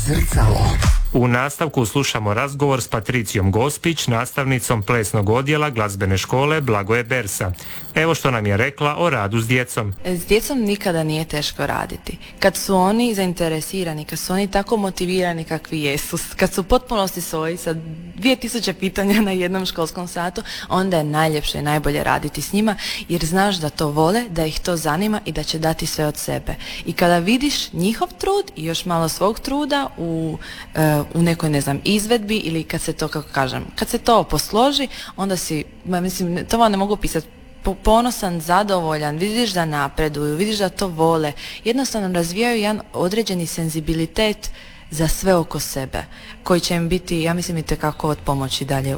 Zrcalo. U nastavku slušamo razgovor s Patricijom Gospić, nastavnicom plesnog odjela glazbene škole Blagoje Bersa. Evo što nam je rekla o radu s djecom. S djecom nikada nije teško raditi. Kad su oni zainteresirani, kad su oni tako motivirani kakvi jesu, kad su u potpunosti svoji sa 2000 pitanja na jednom školskom satu, onda je najljepše i najbolje raditi s njima jer znaš da to vole, da ih to zanima i da će dati sve od sebe. I kada vidiš njihov trud i još malo svog truda u nekoj, ne znam, izvedbi ili kad se to, kako kažem, kad se to posloži, onda si, mislim, to vam ne mogu pisati, ponosan, zadovoljan, vidiš da napreduju, vidiš da to vole, jednostavno razvijaju jedan određeni senzibilitet za sve oko sebe, koji će im biti, ja mislim, itekako od pomoći dalje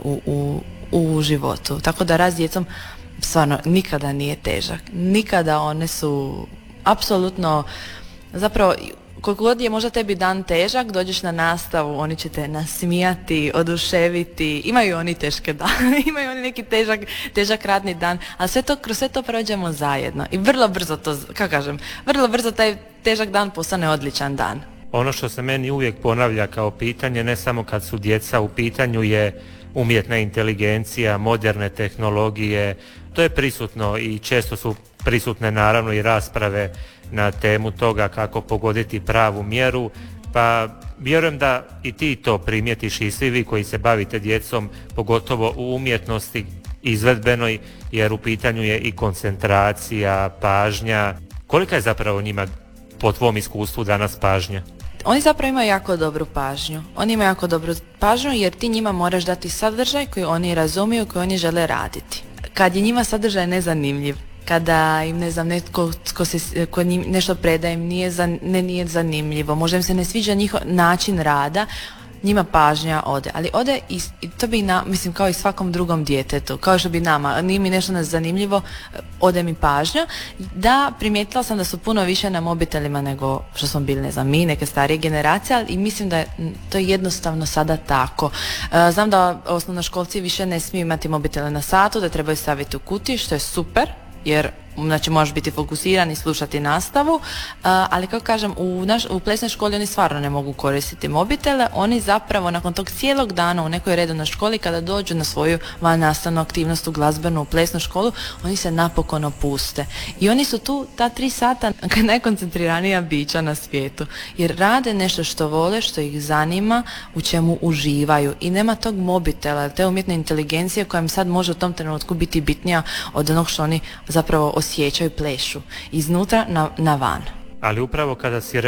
u životu. Tako da rad s djecom stvarno nikada nije težak. Nikada one su apsolutno, zapravo, koliko god je možda tebi dan težak, dođeš na nastavu, oni će te nasmijati, oduševiti, imaju oni teške dane, imaju oni neki težak radni dan, ali kroz sve to prođemo zajedno i vrlo brzo to, kako kažem, vrlo brzo taj težak dan postane odličan dan. Ono što se meni uvijek ponavlja kao pitanje, ne samo kad su djeca u pitanju, je umjetna inteligencija, moderne tehnologije. To je prisutno i često su prisutne naravno i rasprave na temu toga kako pogoditi pravu mjeru, pa vjerujem da i ti to primijetiš i svi vi koji se bavite djecom, pogotovo u umjetnosti izvedbenoj, jer u pitanju je i koncentracija, pažnja. Kolika je zapravo njima, po tvom iskustvu, danas pažnja? Oni zapravo imaju jako dobru pažnju. Oni imaju jako dobru pažnju jer ti njima moraš dati sadržaj koji oni razumiju, koji oni žele raditi. Kad je njima sadržaj nezanimljiv, kada im, ne znam, netko ko njim nešto predaje im nije zanimljivo, možda im se ne sviđa njihov način rada, njima pažnja ode. Ali ode i to bi, mislim, kao i svakom drugom djetetu, kao što bi nama, nije mi nešto zanimljivo, ode mi pažnja. Da, primijetila sam da su puno više na mobitelima nego što smo bili, ne znam, mi, neke starije generacije, ali i mislim da je to jednostavno sada tako. Znam da osnovnoškolci više ne smiju imati mobitele na satu, da trebaju staviti u kutiju, što je super, jer znači možeš biti fokusiran i slušati nastavu, ali kako kažem, u plesnoj školi oni stvarno ne mogu koristiti mobitele. Oni zapravo nakon tog cijelog dana u nekoj redovnoj školi, kada dođu na svoju vannastavnu aktivnost u glazbenu, u plesnu školu, oni se napokon opuste i oni su tu ta 3 sata najkoncentriranija bića na svijetu, jer rade nešto što vole, što ih zanima, u čemu uživaju i nema tog mobitela, te umjetne inteligencije koja im sad može u tom trenutku biti bitnija od onog što oni zapravo osjećaju, plešu iznutra na van. Ali upravo kada si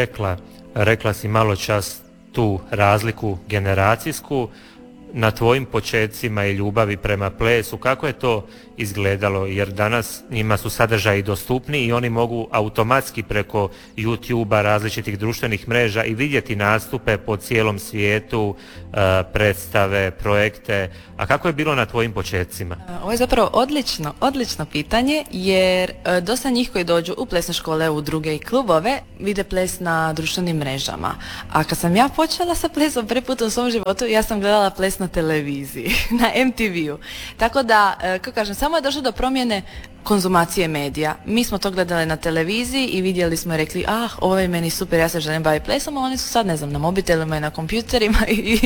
rekla si malo čas tu razliku generacijsku, na tvojim počecima i ljubavi prema plesu, kako je to izgledalo? Jer danas njima su sadržaji dostupni i oni mogu automatski preko YouTube-a, različitih društvenih mreža i vidjeti nastupe po cijelom svijetu, predstave, projekte. A kako je bilo na tvojim počecima? Ovo je zapravo odlično pitanje, jer dosta njih koji dođu u plesne škole, udruge i klubove vide ples na društvenim mrežama. A kad sam ja počela sa plesom prvi put u svom životu, ja sam gledala ples na televiziji, na MTV-u. Tako da, kako kažem, samo je došlo do promjene konzumacije medija. Mi smo to gledali na televiziji i vidjeli smo i rekli, ovo je meni super, ja se želim baviti plesom, a oni su sad, ne znam, na mobitelima i na kompjuterima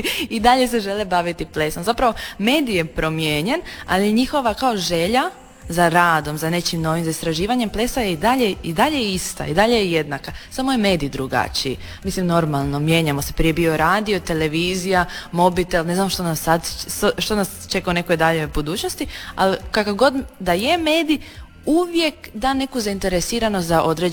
i dalje se žele baviti plesom. Zapravo, medij je promijenjen, ali njihova kao želja za radom, za nečim novim, za istraživanjem plesa je i dalje ista, i dalje je jednaka. Samo je medij drugačiji. Mislim, normalno, mijenjamo se. Prije bio radio, televizija, mobitel, ne znam što nas čeka u nekoj daljoj budućnosti, ali kakav god da je medij, uvijek da neku zainteresiranost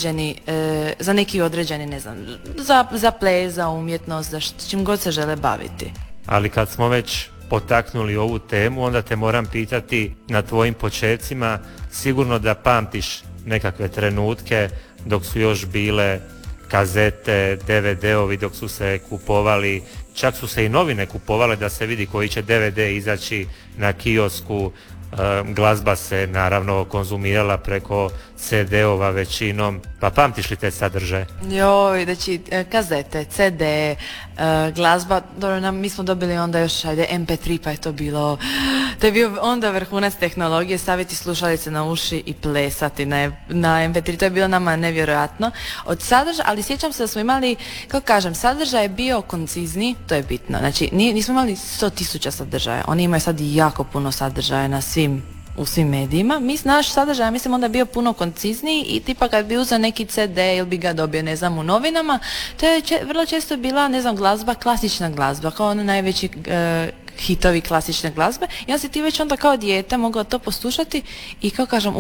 za neki određeni, ne znam, za ples, za umjetnost, za čim god se žele baviti. Ali kad smo već potaknuli ovu temu, onda te moram pitati, na tvojim počecima sigurno da pamtiš nekakve trenutke dok su još bile kazete, DVD-ovi, dok su se kupovali, čak su se i novine kupovale da se vidi koji će DVD izaći na kiosku. Glazba se naravno konzumirala preko CD-ova većinom, pa pamtiš li te sadržaje? Joj, znači kazete, CD, glazba, dobro, mi smo dobili onda još MP3, pa je To je bio onda vrhunac tehnologije, staviti slušalice na uši i plesati na MP3, to je bilo nama nevjerojatno. Od sadržaja, ali sjećam se da smo imali, kako kažem, sadržaj je bio koncizni, to je bitno. Znači, nismo imali 100.000 sadržaja, oni imaju sad jako puno sadržaja u svim medijima. Naš sadržaj, mislim, onda bio puno koncizniji i tipa kad bi uzeo neki CD ili bi ga dobio, ne znam, u novinama, to je vrlo često bila, ne znam, glazba, klasična glazba, kao ono najveći hitovi klasične glazbe i onda si ti već onda kao dijete mogla to poslušati i kao kažem,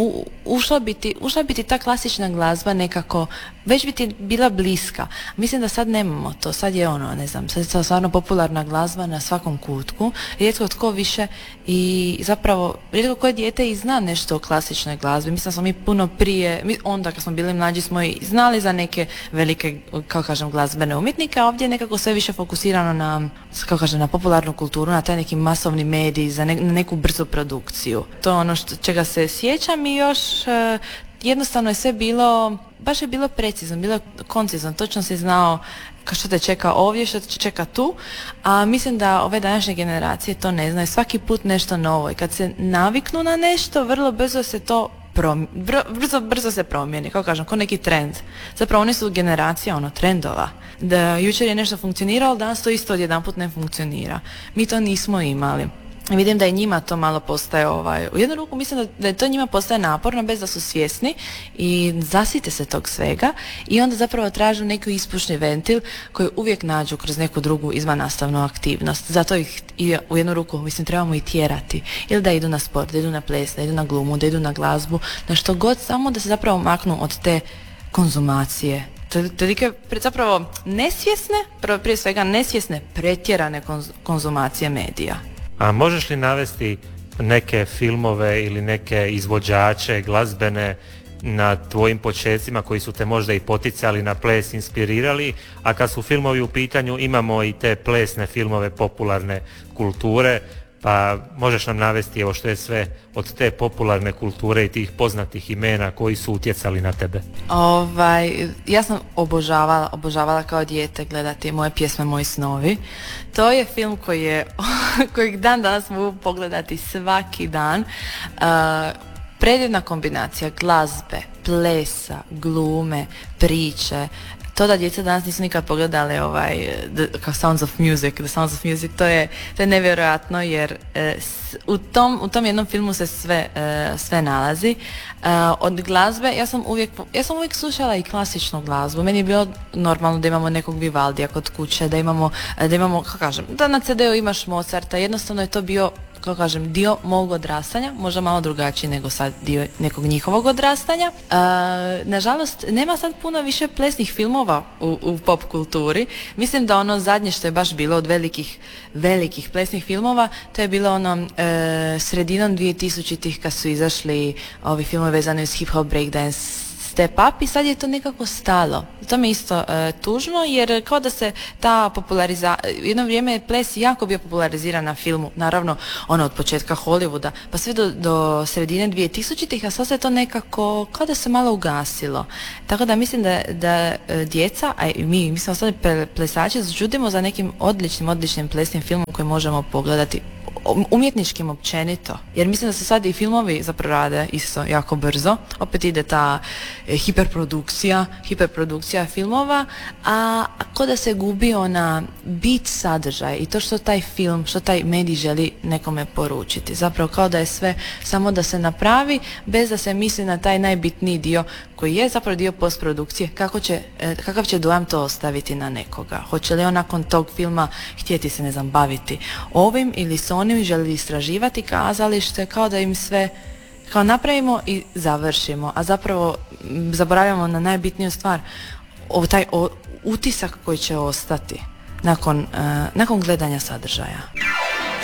ušla bi ti ta klasična glazba nekako, već bi ti bila bliska. Mislim da sad nemamo to, sad je ono, ne znam, sad je stvarno popularna glazba na svakom kutku, rijetko tko više i zapravo rijetko koje dijete i zna nešto o klasičnoj glazbi. Mislim da smo mi puno prije, onda kad smo bili mlađi smo i znali za neke velike, kao kažem, glazbene umjetnike, a ovdje je nekako sve više fokusirano na, kao kažem, na popularnu kulturu, na taj neki masovni medij, na neku brzu produkciju. To je ono čega se sjećam i još jednostavno je sve bilo, baš je bilo precizno, bilo koncizno, točno si znao što te čeka ovdje, što te čeka tu, a mislim da ove današnje generacije to ne znaju, svaki put nešto novo i kad se naviknu na nešto, vrlo brzo se to brzo se promijeni, kao kažem, kao neki trend. Zapravo oni su generacija trendova. Da jučer je nešto funkcioniralo, danas to isto odjedanput ne funkcionira. Mi to nismo imali. Vidim da i njima to malo postaje u jednu ruku mislim da to njima postaje naporno bez da su svjesni i zasite se tog svega i onda zapravo tražu neki ispušni ventil koji uvijek nađu kroz neku drugu izvannastavnu aktivnost. Zato ih i u jednu ruku mislim trebamo i tjerati ili da idu na sport, da idu na ples, da idu na glumu, da idu na glazbu, na što god, samo da se zapravo maknu od te konzumacije. Tolike zapravo nesvjesne, prije svega nesvjesne, pretjerane konzumacije medija. A možeš li navesti neke filmove ili neke izvođače glazbene na tvojim počecima koji su te možda i poticali na ples, inspirirali, a kad su filmovi u pitanju imamo i te plesne filmove popularne kulture, pa možeš nam navesti evo što je sve od te popularne kulture i tih poznatih imena koji su utjecali na tebe? Ja sam obožavala kao dijete gledati Moje pjesme, moji snovi. To je film kojeg dan danas mogu pogledati svaki dan. Predivna kombinacija glazbe, plesa, glume, priče. To da djeca danas nisu nikad pogledali kao Sounds of Music, The Sounds of Music, to je nevjerojatno jer u tom jednom filmu se sve nalazi. Od glazbe, ja sam uvijek slušala i klasičnu glazbu. Meni je bilo normalno da imamo nekog Vivaldija kod kuće, da imamo, kako kažem, da na CD-u imaš Mozarta, jednostavno je to bio, kako kažem, dio mog odrastanja, možda malo drugačiji nego sad dio nekog njihovog odrastanja. Nažalost, nema sad puno više plesnih filmova u pop kulturi. Mislim da ono zadnje što je baš bilo od velikih plesnih filmova, to je bilo sredinom 2000-ih kad su izašli ovi filmovi vezani uz hip-hop, breakdance, Step Up i sad je to nekako stalo. To mi je isto tužno jer kao da se ta jedno vrijeme je ples jako bio populariziran na filmu, naravno od početka Hollywooda pa sve do sredine 2000-ih, a sad se to nekako kao da se malo ugasilo. Tako da mislim da djeca, a i mi smo ostali plesači, začudimo za nekim odličnim plesnim filmom koji možemo pogledati, umjetničkim općenito, jer mislim da se sad i filmovi zapravo rade isto jako brzo, opet ide ta hiperprodukcija filmova, a ko da se gubi ona bit sadržaj i to što taj film, što taj medij želi nekome poručiti, zapravo kao da je sve samo da se napravi bez da se misli na taj najbitniji dio koji je zapravo dio postprodukcije, kakav će dojam to ostaviti na nekoga, hoće li on nakon tog filma htjeti se, ne znam, baviti ovim ili s onim, želi istraživati kazalište, kao da im sve kao napravimo i završimo, a zapravo zaboravljamo na najbitniju stvar, taj utisak koji će ostati nakon gledanja sadržaja.